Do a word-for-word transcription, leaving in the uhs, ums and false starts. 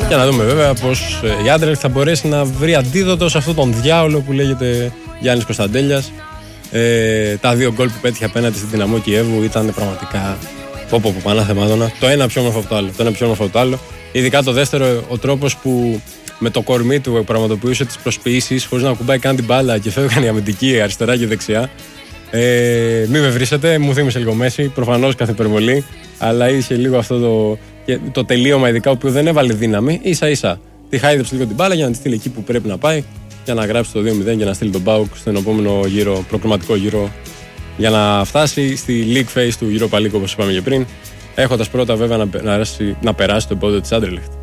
Για να δούμε βέβαια πως η Anderlecht θα μπορέσει να βρει αντίδοτο σε αυτόν τον διάολο που λέγεται Γιάννης Κωνσταντέλιας. Ε, τα δύο γκολ που πέτυχε απέναντι στην Δυναμό Κιέβου ήταν πραγματικά πω πω πω πανάθεμάτωνα. Το ένα πιο όμορφο από το άλλο. Το ένα πιο όμορφο από το άλλο. Ειδικά το δεύτερο, ο τρόπος που με το κορμί του πραγματοποιούσε τις προσποιήσεις χωρίς να κουμπάει καν την μπάλα και φεύγαν οι αμυντικοί αριστερά και δεξιά. Ε, μην με βρίσετε, μου θύμισε λίγο Μέση, προφανώς κάθε υπερβολή, αλλά είχε λίγο αυτό το, το τελείωμα, ειδικά που δεν έβαλε δύναμη, ίσα ίσα. Τη χάιδεψε λίγο την μπάλα για να τη στείλει εκεί που πρέπει να πάει, για να γράψει το δύο μηδέν και να στείλει τον ΠΑΟΚ στον επόμενο γύρο, προκριματικό γύρο, για να φτάσει στη league phase του Europa League, όπως είπαμε και πριν, έχοντας πρώτα βέβαια να περάσει, να περάσει το επόμενο της Anderlecht.